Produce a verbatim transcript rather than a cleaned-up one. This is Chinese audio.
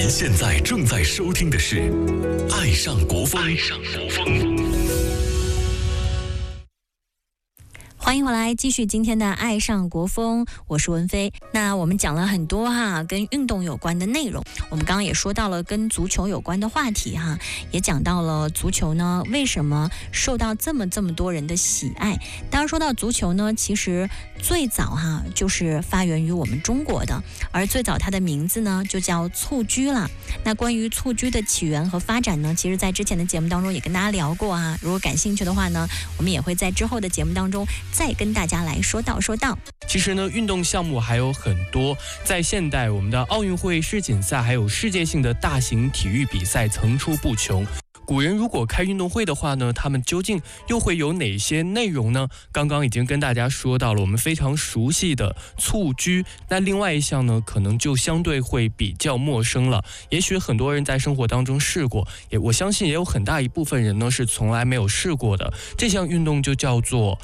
您现在正在收听的是《爱上国风》。爱上国风。 欢迎回来，继续今天的爱上国风，我是文飞。那我们讲了很多哈跟运动有关的内容，我们刚刚也说到了跟足球有关的话题哈，也讲到了足球呢为什么受到这么这么多人的喜爱。当然说到足球呢，其实最早哈就是发源于我们中国的，而最早它的名字呢就叫蹴鞠了。那关于蹴鞠的起源和发展呢，其实在之前的节目当中也跟大家聊过啊，如果感兴趣的话呢，我们也会在之后的节目当中再跟大家来说道说道。 其实呢，运动项目还有很多，在现代我们的奥运会、世锦赛还有世界性的大型体育比赛层出不穷。古人如果开运动会的话呢，他们究竟又会有哪些内容呢？刚刚已经跟大家说到了我们非常熟悉的蹴鞠，那另外一项呢，可能就相对会比较陌生了。也许很多人在生活当中试过，也我相信也有很大一部分人呢是从来没有试过的。这项运动就叫做